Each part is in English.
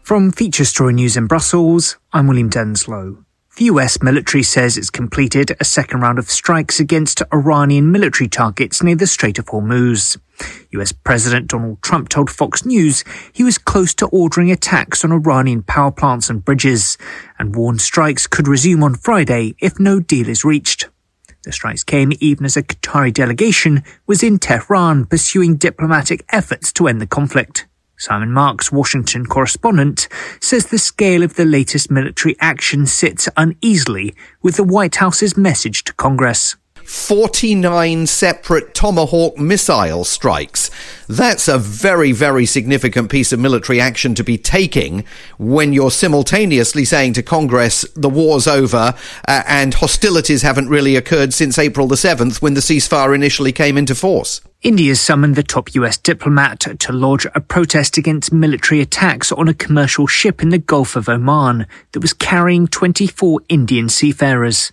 From Feature Story News in Brussels, I'm William Denslow. The US military says it's completed a second round of strikes against Iranian military targets near the Strait of Hormuz. US President Donald Trump told Fox News he was close to ordering attacks on Iranian power plants and bridges, and warned strikes could resume on Friday if no deal is reached. The strikes came even as a Qatari delegation was in Tehran pursuing diplomatic efforts to end the conflict. Simon Marks, Washington correspondent, says the scale of the latest military action sits uneasily with the White House's message to Congress. 49 separate Tomahawk missile strikes. That's a very, very significant piece of military action to be taking when you're simultaneously saying to Congress the war's over and hostilities haven't really occurred since April the 7th when the ceasefire initially came into force. India's summoned the top US diplomat to lodge a protest against military attacks on a commercial ship in the Gulf of Oman that was carrying 24 Indian seafarers.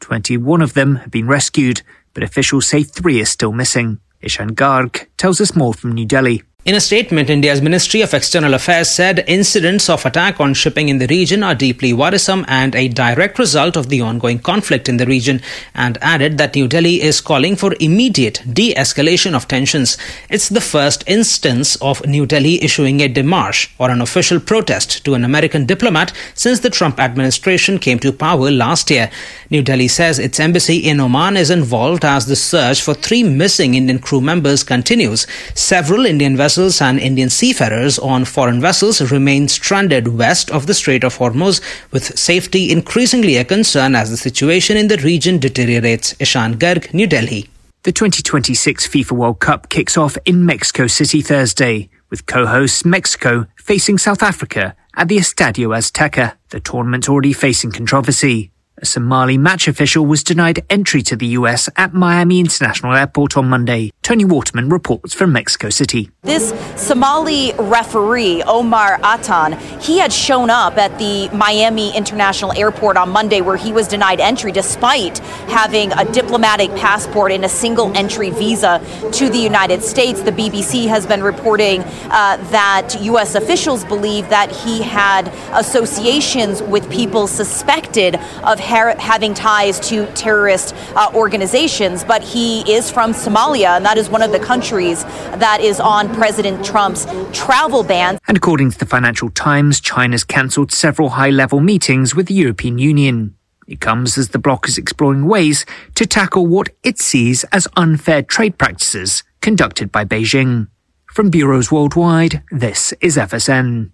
21 of them have been rescued, but officials say 3 are still missing. Ishan Garg tells us more from New Delhi. In a statement, India's Ministry of External Affairs said incidents of attack on shipping in the region are deeply worrisome and a direct result of the ongoing conflict in the region, and added that New Delhi is calling for immediate de-escalation of tensions. It's the first instance of New Delhi issuing a démarche or an official protest to an American diplomat since the Trump administration came to power last year. New Delhi says its embassy in Oman is involved as the search for 3 missing Indian crew members continues. Several Indian vessels and Indian seafarers on foreign vessels remain stranded west of the Strait of Hormuz, with safety increasingly a concern as the situation in the region deteriorates. Ishan Garg, New Delhi. The 2026 FIFA World Cup kicks off in Mexico City Thursday, with co-hosts Mexico facing South Africa at the Estadio Azteca. The tournament already facing controversy. A Somali match official was denied entry to the US at Miami International Airport on Monday. Tony Waterman reports from Mexico City. This Somali referee, Omar Atan, he had shown up at the Miami International Airport on Monday where he was denied entry despite having a diplomatic passport and a single entry visa to the United States. The BBC has been reporting that US officials believe that he had associations with people suspected of having ties to terrorist organizations, but he is from Somalia, and that is one of the countries that is on President Trump's travel ban. And according to the Financial Times, China's cancelled several high-level meetings with the European Union. It comes as the bloc is exploring ways to tackle what it sees as unfair trade practices conducted by Beijing. From bureaus worldwide, this is FSN.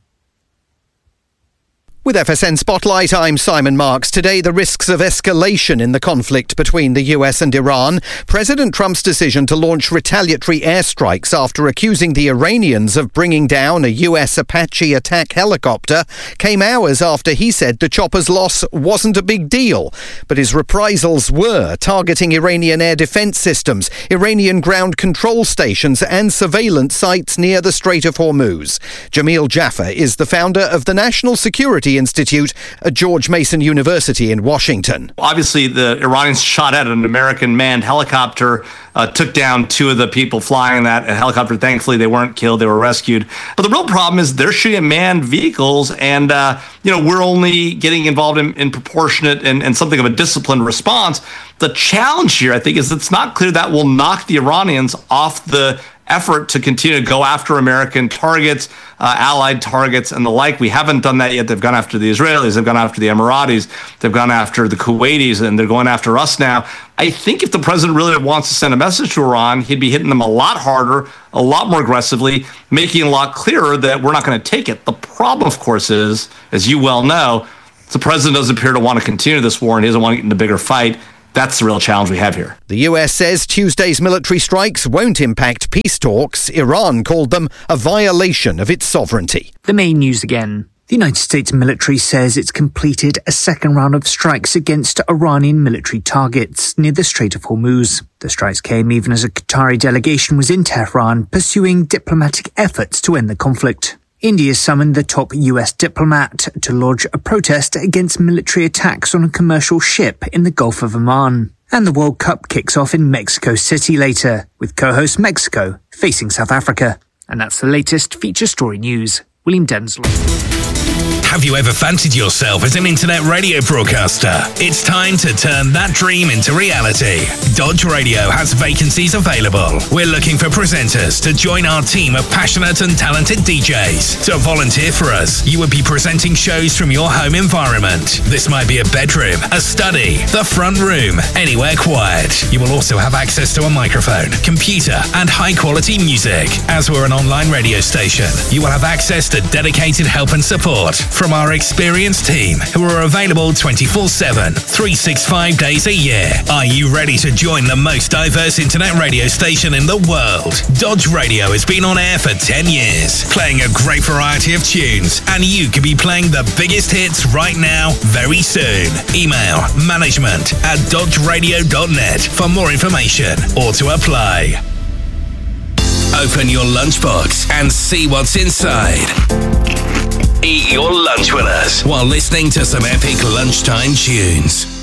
With FSN Spotlight, I'm Simon Marks. Today, the risks of escalation in the conflict between the US and Iran. President Trump's decision to launch retaliatory airstrikes after accusing the Iranians of bringing down a US Apache attack helicopter came hours after he said the chopper's loss wasn't a big deal. But his reprisals were, targeting Iranian air defense systems, Iranian ground control stations and surveillance sites near the Strait of Hormuz. Jamil Jaffer is the founder of the National Security Institute at George Mason University in Washington. Obviously, the Iranians shot at an American manned helicopter, took down 2 of the people flying that helicopter. Thankfully, they weren't killed. They were rescued. But the real problem is they're shooting at manned vehicles, and we're only getting involved in proportionate and something of a disciplined response. The challenge here, I think, is it's not clear that will knock the Iranians off the effort to continue to go after American targets, allied targets, and the like. We haven't done that yet. They've gone after the Israelis, they've gone after the Emiratis, they've gone after the Kuwaitis, and they're going after us now. I think if the president really wants to send a message to Iran, he'd be hitting them a lot harder, a lot more aggressively, making it a lot clearer that we're not going to take it. The problem, of course, is, as you well know, the president doesn't appear to want to continue this war, and he doesn't want to get into a bigger fight. That's the real challenge we have here. The US says Tuesday's military strikes won't impact peace talks. Iran called them a violation of its sovereignty. The main news again. The United States military says it's completed a second round of strikes against Iranian military targets near the Strait of Hormuz. The strikes came even as a Qatari delegation was in Tehran pursuing diplomatic efforts to end the conflict. India summoned the top US diplomat to lodge a protest against military attacks on a commercial ship in the Gulf of Oman. And the World Cup kicks off in Mexico City later, with co-host Mexico facing South Africa. And that's the latest Feature Story News. William Denslow. Have you ever fancied yourself as an internet radio broadcaster? It's time to turn that dream into reality. Dodge Radio has vacancies available. We're looking for presenters to join our team of passionate and talented DJs. To volunteer for us, you would be presenting shows from your home environment. This might be a bedroom, a study, the front room, anywhere quiet. You will also have access to a microphone, computer, and high-quality music. As we're an online radio station, you will have access to dedicated help and support from our experienced team who are available 24/7, 365 days a year. Are you ready to join the most diverse internet radio station in the world? Dodge Radio has been on air for 10 years, playing a great variety of tunes, and you could be playing the biggest hits right now, very soon. Email management@dodgeradio.net for more information or to apply. Open your lunchbox and see what's inside. Eat your lunch with us while listening to some epic lunchtime tunes.